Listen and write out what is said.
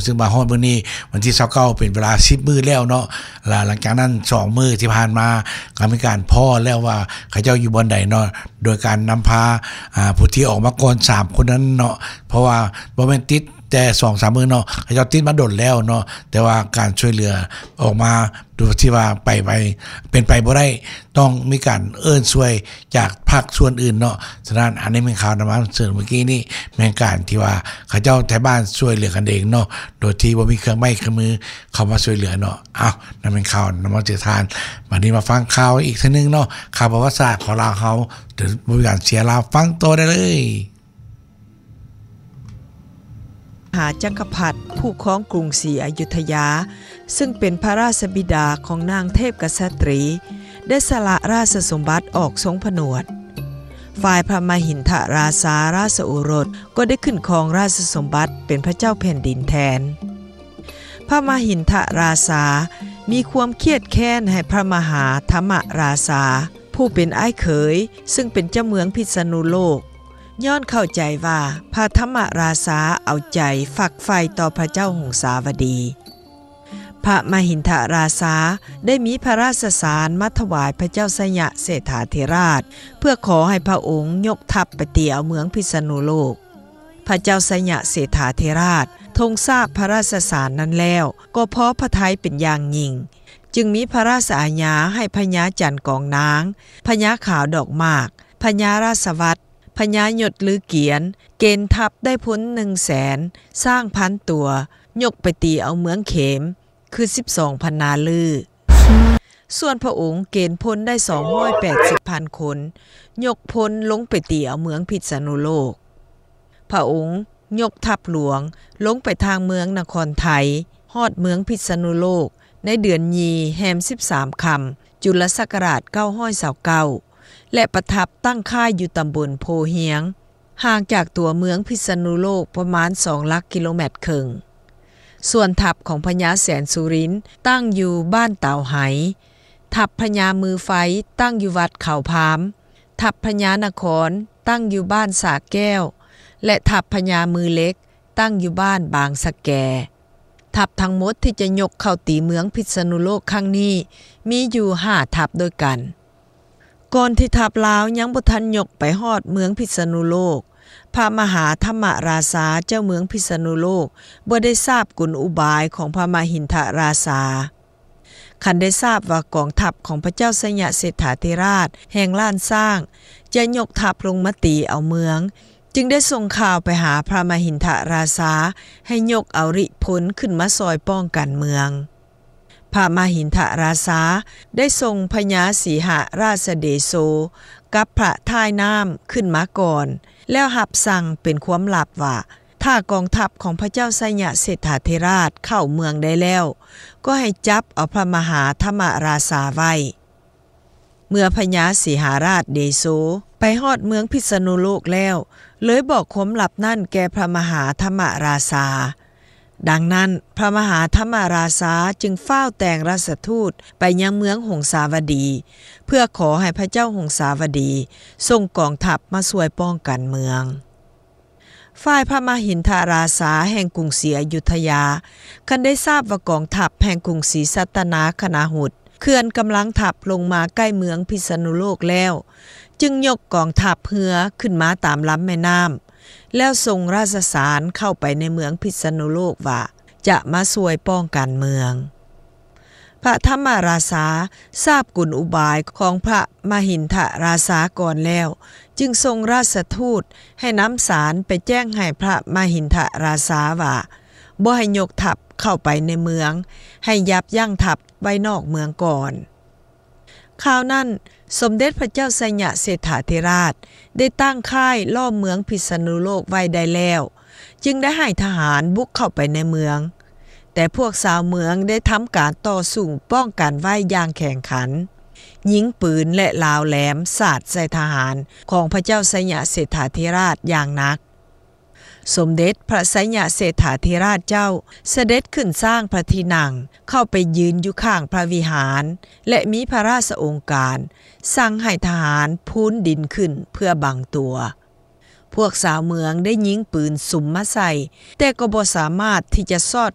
ซึ่งมาฮอดมื้อนี้วันที่29เป็นเวลา10มื้อแล้วเนาะหลังจากนั้น2มื้อที่ผ่านมาก็มีการพ้อแล้วว่าเขาเจ้าอยู่บ่อนใดเนาะโดยการนำพาผู้ที่ออกมาก่อน3คนนั้นเนาะเพราะว่าบ่แม่นติดแต่ 2-3 มื้อเนาะเขาเจ้าติดมาดนแล้วเนาะแต่ว่าการช่วยเหลือออกมาดูที่ว่าไปเป็นไปบ่ได้ต้องมีการเอิ้นช่วยจากภาคส่วนอื่นเนาะฉะนั้นอันนี้เป็นข่าวนำมาเสนอเมื่อกี้นี้แม่นการที่ว่าเขาเจ้าแถวบ้านช่วยเหลือกันเองเนาะโดยที่บ่มีเครื่องไม้เครื่องมือเข้ามาช่วยเหลือเนาะอ้าวนั่นเป็นข่าวนำมาเจอทานวันนี้มาฟังข่าวอีกทีนึงเนาะข่าวประวัติศาสตร์ของลาวเขาเดี๋ยวบ่มีการเสียลาวฟังต่อได้เลยมหาจักรพรรดิผู้ครองกรุงศรีอยุธยาซึ่งเป็นพระราชบิดาของนางเทพกษัตรีได้สละราชสมบัติออกทรงผนวดฝ่ายพระมหินทราชาราชโอรสก็ได้ขึ้นครองราชสมบัติเป็นพระเจ้าแผ่นดินแทนพระมหินทราชามีความเครียดแค้นให้พระมหาธรรมราชาผู้เป็นอ้ายเขยซึ่งเป็นเจ้าเมืองพิษณุโลกย้อนเข้าใจว่าพระธรรมราชาเอาใจฝักใฝ่ต่อพระเจ้าหงสาวดีพระมหินทราชาได้มีพระราชสารมาถวายพระเจ้าสยะเศรษฐาธิราชเพื่อขอให้พระองค์ยกทัพไปตีเอาเมืองพิษณุโลกพระเจ้าสยะเศรษฐาธิราชทรงทราบพระราชสารนั้นแล้วก็พอพระทัยเป็นอย่างยิ่งจึงมีพระราชอาญาให้พญาจันทร์กองนางพญาขาวดอกหมากพญาราชวัตรพญายศลือเกียนเกณฑ์ทัพได้พ้น100,000สร้างพันตัวยกไปตีเอาเมืองเขมคือ12พันนาลือส่วนพระองค์เกณฑ์พลได้280,000คนยกพลลงไปตีเอาเมืองพิษณุโลกพระองค์ยกทัพหลวงลงไปทางเมืองนครไทยฮอดเมืองพิษณุโลกในเดือนยีแฮม13ค่ำจุลศักราช929และประทับตั้งค่ายอยู่ตำบลโพเฮียงห่างจากตัวเมืองพิษณุโลกประมาณ2ลักกิโลเมตรครึ่งส่วนทัพของพญาแสนสุรินทร์ตั้งอยู่บ้านเต่าไหทัพพญามือไฟตั้งอยู่วัดเขาพามทัพพญานครตั้งอยู่บ้านสาแก้วและทัพพญามือเล็กตั้งอยู่บ้านบางสะแกทัพทั้งหมดที่จะยกเข้าตีเมืองพิษณุโลกครั้งนี้มีอยู่5ทัพด้วยกันก่อนที่ทัพลาวยังบ่ทันยกไปฮอดเมืองพิษณุโลกพระมหาธรรมราชาเจ้าเมืองพิษณุโลกบ่ได้ทราบกลอุบายของพระมหินทราชาคันได้ทราบว่ากองทัพของพระเจ้าสยะเศรษฐาธิราชแห่งล้านสร้างจะยกทัพลงมาตีเอาเมืองจึงได้ส่งข่าวไปหาพระมหินทราชาให้ยกเอาริพลขึ้นมาซอยป้องกันเมืองพระมหินทราชาได้ส่งพญาสีหราชเดโชกับพระท้ายน้ำขึ้นมาก่อนแล้วหับสั่งเป็นความลับว่าถ้ากองทัพของพระเจ้าสยะเศรษฐาธิราชเข้าเมืองได้แล้วก็ให้จับเอาพระมหาธรรมราชาไว้เมื่อพญาสีหราชเดโชไปฮอดเมืองพิษณุโลกแล้วเลยบอกความลับนั่นแก่พระมหาธรรมราชาดังนั้นพระมหาธรรมราชาจึงเฝ้าแต่งราชทูตไปยังเมืองหงสาวดีเพื่อขอให้พระเจ้าหงสาวดีส่งกองทัพมาช่วยป้องกันเมืองฝ่ายพระมหินทราชาแห่งกรุงศรีอยุธยาคันได้ทราบว่ากองทัพแห่งกรุงศรีสัตนาคณาหุตเคลื่อนกำลังทัพลงมาใกล้เมืองพิษณุโลกแล้วจึงยกกองทัพเรือขึ้นมาตามลำแม่น้ำแล้วส่งราชสารเข้าไปในเมืองพิษณุโลกว่าจะมาช่วยป้องกันเมืองพระธรรมราชาทราบกลอุบายของพระมหินทราชาก่อนแล้วจึงทรงราชทูตให้นำสารไปแจ้งให้พระมหินทราชาว่าบ่ให้ยกทัพเข้าไปในเมืองให้ยับยั้งทัพไว้นอกเมืองก่อนคราวนั้นสมเด็จพระเจ้าสยะเศรษฐาธิราชได้ตั้งค่ายล้อมเมืองพิษณุโลกไว้ได้แล้วจึงได้ให้ทหารบุกเข้าไปในเมืองแต่พวกชาวเมืองได้ทำการต่อสู้ป้องกันไว้อย่างแข่งขันยิงปืนและลาวแหลมสาดใส่ทหารของพระเจ้าสยะเศรษฐาธิราชอย่างหนักสมเด็จพระสยะเศรษฐาธิราชเจ้าเสด็จขึ้นสร้างพระที่นั่งเข้าไปยืนอยู่ข้างพระวิหารและมีพระราชโองการสั่งให้ทหารพูนดินขึ้นเพื่อบังตัวพวกสาวเมืองได้ยิงปืนสุ่มมาใส่แต่ก็บ่สามารถที่จะสอด